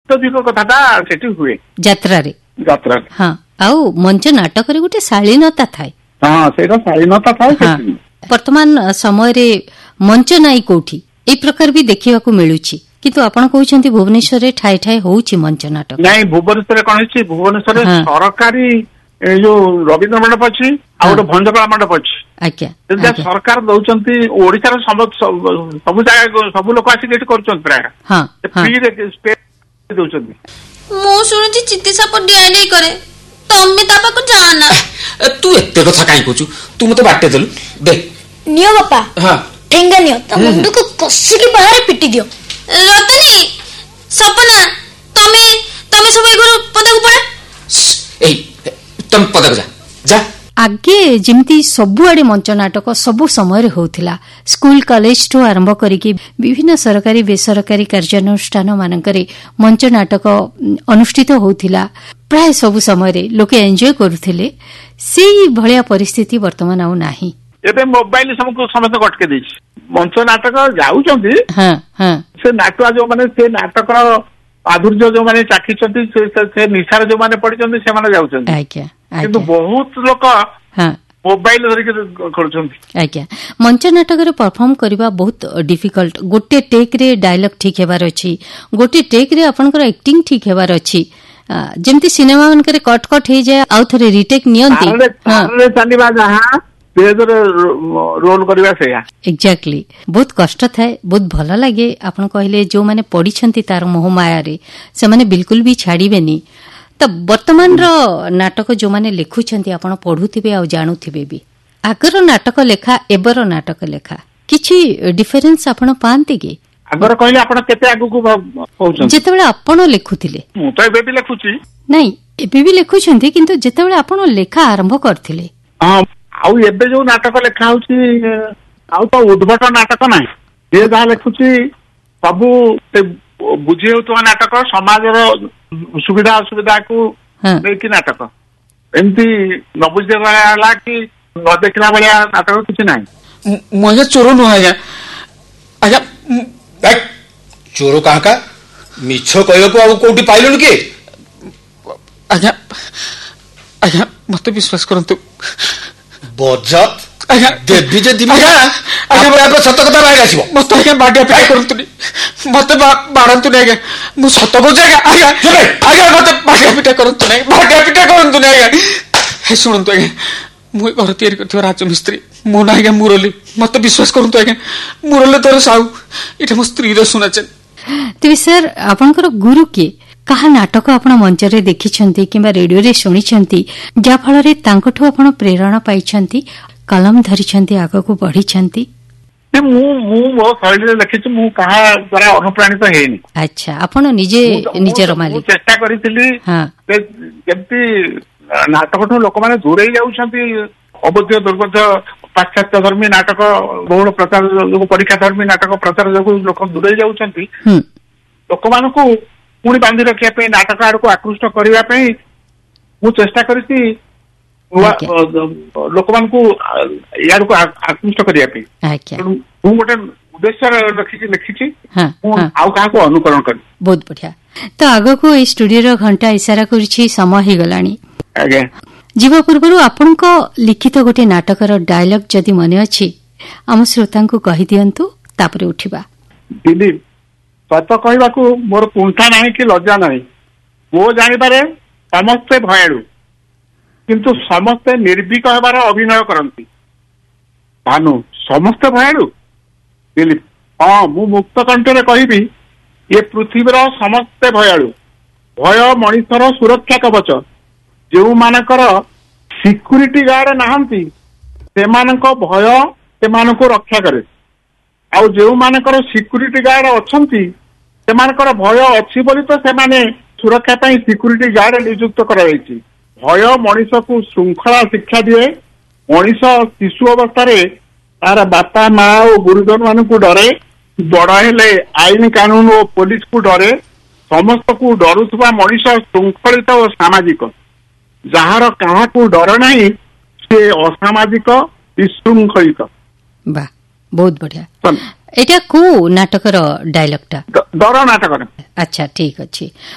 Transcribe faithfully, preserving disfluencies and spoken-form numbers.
ଅତ୍ୟଧିକ କଥାଟା ସେଠି ହୁଏ ଯାତ୍ରାରେ ଯାତ୍ରାରେ। ହଁ ଆଉ ମଞ୍ଚ ନାଟକରେ ଗୋଟେ ଶାଳୀନତା ଥାଏ। ହଁ ସେଇଟା ଶାଳୀନତା ଥାଏ। ବର୍ତ୍ତମାନ ସମୟରେ ମଞ୍ଚ ନାହିଁ କୋଉଠି ଏଇ ପ୍ରକାର ବି ଦେଖିବାକୁ ମିଳୁଛି, କିନ୍ତୁ ଆପଣ କହୁଛନ୍ତି ଭୁବନେଶ୍ୱରରେ ଠାଏ ଠାଏ ହଉଛି ମଞ୍ଚ ନାଟକ। ନାଇଁ ଭୁବନେଶ୍ୱରରେ କଣ ହେଇଛି, ଭୁବନେଶ୍ୱରରେ ସରକାରୀ ଏ ଯୋଉ ରବୀନ୍ଦ୍ର ମଣ୍ଡପ ଅଛି ଆଉ ଗୋଟେ ଭଞ୍ଜକଳା ମଣ୍ଡପ ଅଛି। ଆଜ୍ଞା ସରକାର ଦଉଛନ୍ତି ଓଡିଶାର ସବୁ ଜାଗା ସବୁ ଲୋକ ଆସିକି ଏଠି କରୁଛନ୍ତି ପ୍ରାୟ ଫ୍ରିରେ ଦଉଛନ୍ତି। ମୁଁ ଶୁଣୁଛି ଚିତି ସାପ ଡିଆଡି କରେ, ତମେ ତା ପାଖକୁ ଯାଆନା। ତୁ ଏତେ କଥା କାହିଁ କହୁଛୁ, ତୁ ମତେ ବାଟେ ଦେଲୁ ଦେ। ନିଅ ବାପା ଠେଙ୍ଗା ନିଅ, ତା ମୁଣ୍ଡକୁ କଷିକି ବାହାରେ ପିଟି ଦିଅ। ରତନୀ ସପନା ତମେ ତମେ ସବୁ ଏ ଘରୁ ପଦାକୁ ପଳା। ଏଇ ତମେ ପଦାକୁ ଯା ଯା। ଆଗେ ଯେମିତି ସବୁଆଡେ ମଞ୍ଚ ନାଟକ ସବୁ ସମୟରେ ହଉଥିଲା, ସ୍କୁଲ କଲେଜଠୁ ଆରମ୍ଭ କରିକି ବିଭିନ୍ନ ସରକାରୀ ବେସରକାରୀ କାର୍ଯ୍ୟାନୁଷ୍ଠାନ ମାନଙ୍କରେ ମଞ୍ଚ ନାଟକ ଅନୁଷ୍ଠିତ ହଉଥିଲା। ପ୍ରାୟ ସବୁ ସମୟରେ ଲୋକେ ଏନ୍ଜୟ କରୁଥିଲେ। ସେଇ ଭଳିଆ ପରିସ୍ଥିତି ବର୍ତ୍ତମାନ ଆଉ ନାହିଁ। ଏବେ ମୋବାଇଲ ସମସ୍ତଙ୍କୁ ସମସ୍ତେ ଅଟକେଇ ଦେଇଛି। ମଞ୍ଚ ନାଟକ ଯାଉଛନ୍ତି, ସେ ନାଟୁଆ ଯୋଉମାନେ ସେ ନାଟକର ମାଧୁର୍ଯ୍ୟ ଯୋଉମାନେ ଚାଖିଛନ୍ତି, ସେ ନିଶାରେ ଯୋଉମାନେ ପଡିଛନ୍ତି ସେମାନେ ଯାଉଛନ୍ତି। କିନ୍ତୁ ବହୁତ ଲୋକ ମୋବାଇଲ ଧରିକି କରୁଛନ୍ତି। ଆଜ୍ଞା ମଞ୍ଚ ନାଟକରେ ପରଫର୍ମ କରିବା ବହୁତ ଡିଫିକଲ୍ଟ। ଗୋଟେ ଟେକ୍ ରେ ଡାଇଲଗ ଠିକ ହେବାର ଅଛି, ଗୋଟେ ଟେକ୍ ରେ ଆପଣଙ୍କର ଆକ୍ଟିଂ ଠିକ ହେବାର ଅଛି। ଯେମିତି ସିନେମା ମାନଙ୍କରେ କଟ୍ କଟ୍ ହେଇଯାଏ ଆଉ ଥରେ ରିଟେକ୍ ନିଅନ୍ତି। ରୋଲ କରିବା ସେଇଆ ଏକ୍ଜାକ୍ଟଲି ବହୁତ କଷ୍ଟ ଥାଏ, ବହୁତ ଭଲ ଲାଗେ। ଆପଣ କହିଲେ ଯୋଉମାନେ ପଢିଛନ୍ତି ତାର ମୋହମାୟାରେ ସେମାନେ ବିଲକୁଲ ବି ଛାଡିବେନି। ତ ବର୍ତ୍ତମାନର ନାଟକ ଯୋଉମାନେ ଲେଖୁଛନ୍ତି ଆପଣ ପଢୁଥିବେ ଆଉ ଜାଣୁଥିବେ ବି, ଆଗର ନାଟକ ଲେଖା ଏବେର ନାଟକ ଲେଖା କିଛି ଡିଫରେନ୍ସ ଆପଣ ପାଆନ୍ତି କି? ଆଗର କହିଲେ ଆପଣ କେତେ ଆଗକୁ କହୁଛନ୍ତି? ଯେତେବେଳେ ଆପଣ ଲେଖୁଥିଲେ। ମୁଁ ତ ଏବେ ବି ଲେଖୁଛି। ନାଇଁ ଏବେ ବି ଲେଖୁଛନ୍ତି, କିନ୍ତୁ ଯେତେବେଳେ ଆପଣ ଲେଖା ଆରମ୍ଭ କରିଥିଲେ। ହଁ ଆଉ ଏବେ ଯୋଉ ନାଟକ ଲେଖା ହଉଛି ଆଉ ତ ଉଦ୍ଭଟ ନାଟକ ନାହିଁ। ଯିଏ ଯାହା ଲେଖୁଛି ସବୁ ବୁଝି ହେଉଥିବା ନାଟକ, ସମାଜର ସୁବିଧା ଅସୁବିଧାକୁ ନେଇକି ନାଟକ। ଏମିତି ନ ବୁଝିବା ଭଳିଆ ହେଲା କି ନ ଦେଖିଲା ଭଳିଆ ନାଟକ କିଛି ନାହିଁ। ମୁଁ ଆଜ୍ଞା ଚୋର ନୁହଁ ଆଜ୍ଞା। ଆଜ୍ଞା ଚୋର କାହା ମିଛ କହିବାକୁ ଆଉ କୋଉଠି ପାଇଲୁନି କି? ଆଜ୍ଞା ଆଜ୍ଞା ମତେ ବିଶ୍ୱାସ କରନ୍ତୁ। ବଜାତ ଆଜ୍ଞା ଦେବୀ ଯେ ଦିବି ଆଜ୍ଞା ସତ କଥା ବାହାରି ଆସିବ। ମତେ ଆଜ୍ଞା ବାଡିଆ ପିଟା କରନ୍ତୁନି, ମତେ ବାଡ଼ନ୍ତୁନି ଆଜ୍ଞା। ମୁଁ ସତ କହୁଛି ଆଜ୍ଞା। ଆଜ୍ଞା ଆଜ୍ଞା ମତେ ବାଡିଆ ପିଟା କରନ୍ତୁ ନାହିଁ, ବାଡିଆ ପିଟା କରନ୍ତୁନି ଆଜ୍ଞା। ଶୁଣନ୍ତୁ ଆଜ୍ଞା, ମୁଁ ଏ ଘର ତିଆରି କରିଥିବା ରାଜମିସ୍ତ୍ରୀ, ମୋ ନା ଆଜ୍ଞା ମୁରଲୀ। ମତେ ବିଶ୍ୱାସ କରନ୍ତୁ ଆଜ୍ଞା, ମୁରଲୀ ତୋର ସାହୁ, ଏଇଟା ମୋ ସ୍ତ୍ରୀର ସୁନାଚେନ। ତେବେ ସାର୍ ଆପଣଙ୍କର ଗୁରୁ କିଏ? କାହା ନାଟକ ଆପଣ ମଞ୍ଚରେ ଦେଖିଛନ୍ତି କିମ୍ବା ରେଡିଓରେ ଶୁଣିଛନ୍ତି ଯାହାଫଳରେ ତାଙ୍କଠୁ ଆପଣ ପ୍ରେରଣା ପାଇଛନ୍ତି, କଲମ ଧରିଛନ୍ତି, ଆଗକୁ ବଢିଛନ୍ତି? ମୁଁ ମୁଁ ମୋ ଶୈଳୀରେ ଲେଖିଛି, ମୁଁ କାହା ଦ୍ୱାରା ଅନୁପ୍ରାଣିତ ହେଇନି। ଆଚ୍ଛା ଆପଣ ନିଜେ ନିଜର ମାଲିକ। ଚେଷ୍ଟା କରିଥିଲି ଯେମିତି ନାଟକଠୁ ଲୋକମାନେ ଦୂରେଇ ଯାଉଛନ୍ତି, ଅବୋଧ୍ୟ ଦୁର୍ବୋଧ୍ୟ ପାଶ୍ଚାତ୍ୟ ଧର୍ମୀ ନାଟକ ବହୁଳ ପ୍ରଚାର ଯୋଗୁଁ, ପରୀକ୍ଷା ଧର୍ମୀ ନାଟକ ପ୍ରଚାର ଯୋଗୁଁ ଲୋକ ଦୂରେଇ ଯାଉଛନ୍ତି। ଲୋକମାନଙ୍କୁ ପୁଣି ବାନ୍ଧି ରଖିବା ପାଇଁ, ନାଟକ ଆଡକୁ ଆକୃଷ୍ଟ କରିବା ପାଇଁ ମୁଁ ଚେଷ୍ଟା କରିଛି, ଲୋକମାନଙ୍କୁ ଇଆଡକୁ ଆକୃଷ୍ଟ କରିବା ପାଇଁ। ମୁଁ ଗୋଟେ ଉଦ୍ଦେଶ୍ୟ ରଖିକି ଲେଖିଛି, ମୁଁ ଆଉ କାହାକୁ ଅନୁକରଣ କରିବି। ବହୁତ ବଢିଆ। ତ ଆଗକୁ ଏଇ ଷ୍ଟୁଡିଓର ଘଣ୍ଟା ଇସାରା କରୁଛି, ସମୟ ହେଇଗଲାଣି। ଆଜ୍ଞା ଯିବା ପୂର୍ବରୁ ଆପଣଙ୍କ ଲିଖିତ ଗୋଟେ ନାଟକର ଡାଇଲଗ ଯଦି ମନେ ଅଛି ଆମ ଶ୍ରୋତାଙ୍କୁ କହିଦିଅନ୍ତୁ, ତାପରେ ଉଠିବା। ଦିଦି ସତ କହିବାକୁ ମୋର କୁଣ୍ଠା ନାହିଁ କି ଲଜ୍ଜା ନାହିଁ। ମୋ ଜାଣିବାରେ ସମସ୍ତେ ଭୟାଳୁ, କିନ୍ତୁ ସମସ୍ତେ ନିର୍ଭୀକ ହେବାର ଅଭିନୟ କରନ୍ତି। ଭାନୁ ସମସ୍ତେ ଭୟାଳୁ? ଦିଲ୍ଲୀପ ହଁ, ମୁଁ ମୁକ୍ତ କଣ୍ଠରେ କହିବି, ଏ ପୃଥିବୀର ସମସ୍ତେ ଭୟାଳୁ। ଭୟ ମଣିଷର ସୁରକ୍ଷା କବଚ। ଯେଉଁମାନଙ୍କର ସିକ୍ୟୁରିଟି ଗାର୍ଡ ନାହାନ୍ତି ସେମାନଙ୍କ ଭୟ ସେମାନଙ୍କୁ ରକ୍ଷା କରେ, ଆଉ ଯେଉଁମାନଙ୍କର ସିକ୍ୟୁରିଟି ଗାର୍ଡ ଅଛନ୍ତି ସେମାନଙ୍କର ଭୟ ଅଛି ବୋଲି ତ ସେମାନେ ସୁରକ୍ଷା ପାଇଁ ସିକ୍ୟୁରିଟି ଗାର୍ଡ ନିଯୁକ୍ତ କରାଯାଇଛି। ଭୟ ମଣିଷକୁ ଶୃଙ୍ଖଳା ଶିକ୍ଷା ଦିଏ। ମଣିଷ ଶିଶୁ ଅବସ୍ଥାରେ ତାର ବାପା ମା ଓ ଗୁରୁଜନ ମାନଙ୍କୁ ଡରେ, ବଡ ହେଲେ ଆଇନ କାନୁନ ଓ ପୋଲିସକୁ ଡରେ। ସମସ୍ତଙ୍କୁ ଡରୁଥିବା ମଣିଷ ଶୃଙ୍ଖଳିତ ଓ ସାମାଜିକ। ଯାହାର କାହାକୁ ଡର ନାହିଁ ସେ ଅସାମାଜିକ, ବିଶୃଙ୍ଖଳିତ। ବାଃ, ବହୁତ ବଢିଆ। ଏଇଟା କୋଉ ନାଟକର ଡାଇଲଗଟା? ଡର ନାଟକର। ଆଚ୍ଛା ଠିକ ଅଛି।